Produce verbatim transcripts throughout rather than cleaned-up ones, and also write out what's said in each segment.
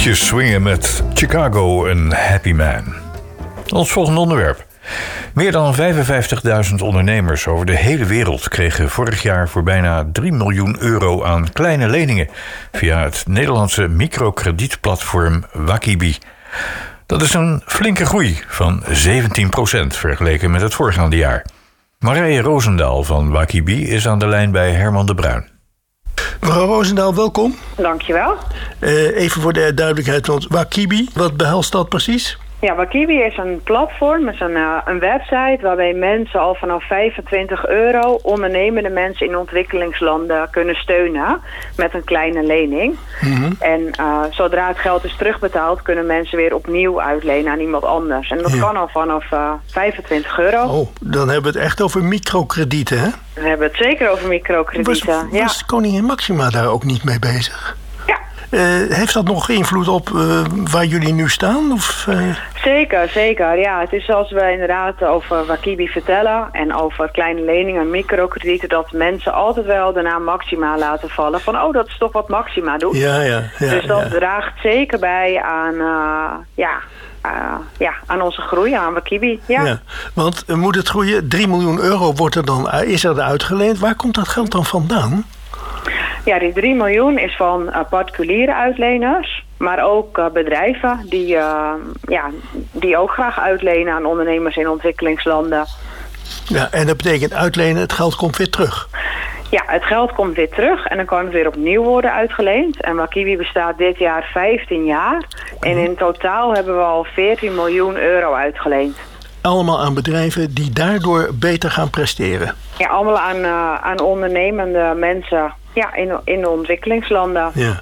Lichtjes swingen met Chicago, een happy man. Ons volgende onderwerp. Meer dan vijfenvijftigduizend ondernemers over de hele wereld kregen vorig jaar voor bijna drie miljoen euro aan kleine leningen via het Nederlandse microkredietplatform Wakibi. Dat is een flinke groei van zeventien procent vergeleken met het voorgaande jaar. Marije Roosendaal van Wakibi is aan de lijn bij Herman de Bruin. Mevrouw Roosendaal, welkom. Dankjewel. Uh, even voor de duidelijkheid, want Wakibi, wat behelst dat precies? Ja, Wakibi is een platform, is een, uh, een website waarbij mensen al vanaf vijfentwintig euro ondernemende mensen in ontwikkelingslanden kunnen steunen met een kleine lening. Mm-hmm. En uh, zodra het geld is terugbetaald, kunnen mensen weer opnieuw uitlenen aan iemand anders. En dat ja. kan al vanaf uh, vijfentwintig euro. Oh, dan hebben we het echt over microkredieten, hè? We hebben het zeker over microkredieten. Was, was ja. koningin Maxima daar ook niet mee bezig? Ja. Uh, heeft dat nog invloed op uh, waar jullie nu staan? Of, uh... Zeker, zeker. Ja, het is zoals we inderdaad over Wakibi vertellen en over kleine leningen en microkredieten, dat mensen altijd wel de naam Maxima laten vallen. Van, oh, dat is toch wat Maxima doet. Ja, ja, ja, dus dat ja. draagt zeker bij aan, uh, ja, uh, ja, aan onze groei, aan Wakibi. Ja. Ja, want uh, moet het groeien? drie miljoen euro wordt er dan, uh, is er uitgeleend. Waar komt dat geld dan vandaan? Ja, die drie miljoen is van uh, particuliere uitleners, maar ook uh, bedrijven die, uh, ja, die ook graag uitlenen aan ondernemers in ontwikkelingslanden. Ja, en dat betekent uitlenen, het geld komt weer terug. Ja, het geld komt weer terug en dan kan het weer opnieuw worden uitgeleend. En Wakibi bestaat dit jaar vijftien jaar en in totaal hebben we al veertien miljoen euro uitgeleend. Allemaal aan bedrijven die daardoor beter gaan presteren. Ja, allemaal aan, uh, aan ondernemende mensen. Ja, in, in de ontwikkelingslanden. Ja.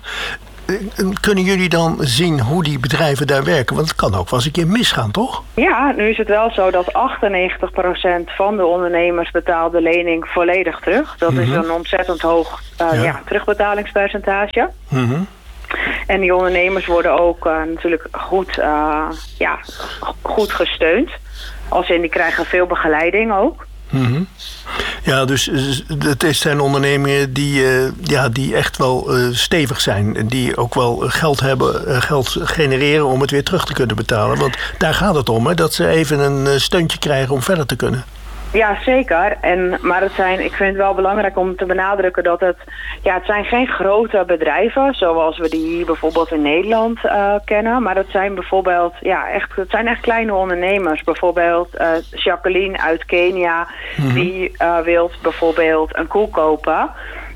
Kunnen jullie dan zien hoe die bedrijven daar werken? Want het kan ook wel eens een keer misgaan, toch? Ja, nu is het wel zo dat achtennegentig procent van de ondernemers betaalt de lening volledig terug. Dat mm-hmm. is een ontzettend hoog uh, ja. Ja, terugbetalingspercentage. Mm-hmm. En die ondernemers worden ook uh, natuurlijk goed, uh, ja, goed gesteund. Als in, die krijgen veel begeleiding ook. Mm-hmm. Ja, dus het zijn ondernemingen die, uh, ja, die echt wel uh, stevig zijn. Die ook wel geld hebben, uh, geld genereren om het weer terug te kunnen betalen. Want daar gaat het om, hè, dat ze even een steuntje krijgen om verder te kunnen. Ja, zeker. En, maar het zijn, ik vind het wel belangrijk om te benadrukken dat het, ja, het zijn geen grote bedrijven zoals we die hier bijvoorbeeld in Nederland uh, kennen. Maar het zijn bijvoorbeeld, ja, echt, het zijn echt kleine ondernemers. Bijvoorbeeld uh, Jacqueline uit Kenia, mm-hmm. die uh, wil bijvoorbeeld een koe kopen.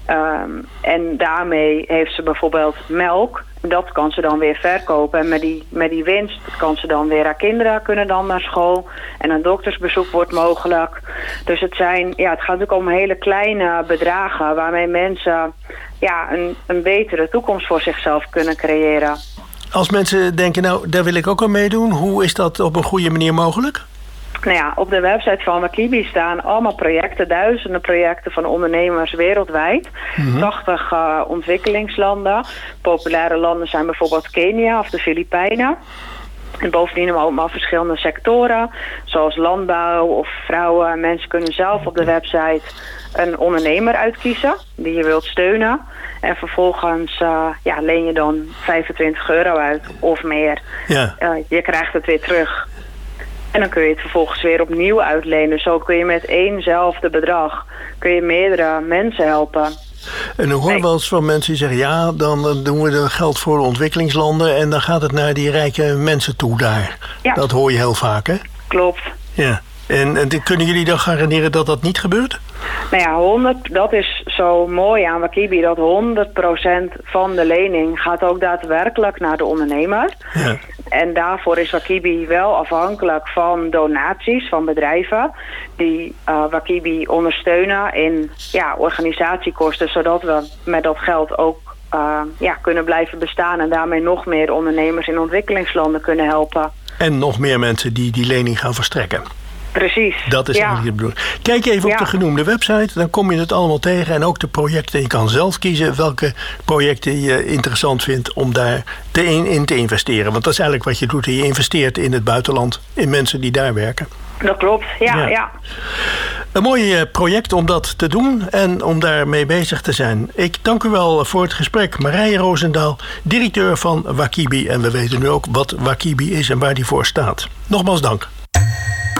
Um, en daarmee heeft ze bijvoorbeeld melk. Dat kan ze dan weer verkopen. En met die, met die winst kan ze dan weer haar kinderen kunnen dan naar school. En een doktersbezoek wordt mogelijk. Dus het zijn, ja, het gaat natuurlijk om hele kleine bedragen waarmee mensen ja, een, een betere toekomst voor zichzelf kunnen creëren. Als mensen denken, nou, daar wil ik ook aan meedoen. Hoe is dat op een goede manier mogelijk? Nou ja, op de website van Wakibi staan allemaal projecten, duizenden projecten van ondernemers wereldwijd. Mm-hmm. tachtig uh, ontwikkelingslanden. Populaire landen zijn bijvoorbeeld Kenia of de Filipijnen. En bovendien allemaal verschillende sectoren, zoals landbouw of vrouwen. Mensen kunnen zelf op de website een ondernemer uitkiezen die je wilt steunen. En vervolgens uh, ja, leen je dan vijfentwintig euro uit of meer. Ja. Uh, je krijgt het weer terug. En dan kun je het vervolgens weer opnieuw uitlenen. Zo kun je met éénzelfde bedrag kun je meerdere mensen helpen. En dan hoor je wel eens van mensen die zeggen, ja, dan doen we er geld voor de ontwikkelingslanden en dan gaat het naar die rijke mensen toe daar. Ja. Dat hoor je heel vaak, hè? Klopt. Ja. En, en kunnen jullie dan garanderen dat dat niet gebeurt? Nou ja, honderd, dat is zo mooi aan Wakibi, dat honderd procent van de lening gaat ook daadwerkelijk naar de ondernemer. Ja. En daarvoor is Wakibi wel afhankelijk van donaties van bedrijven die uh, Wakibi ondersteunen in ja, organisatiekosten, zodat we met dat geld ook uh, ja, kunnen blijven bestaan en daarmee nog meer ondernemers in ontwikkelingslanden kunnen helpen. En nog meer mensen die die lening gaan verstrekken. Precies. Dat is ja. eigenlijk de bedoeling. Kijk even op ja. de genoemde website, dan kom je het allemaal tegen. En ook de projecten. Je kan zelf kiezen welke projecten je interessant vindt om daar te in, in te investeren. Want dat is eigenlijk wat je doet. Je investeert in het buitenland, in mensen die daar werken. Dat klopt, ja. ja. ja. Een mooi project om dat te doen en om daarmee bezig te zijn. Ik dank u wel voor het gesprek. Marije Roosendaal, directeur van Wakibi. En we weten nu ook wat Wakibi is en waar die voor staat. Nogmaals dank.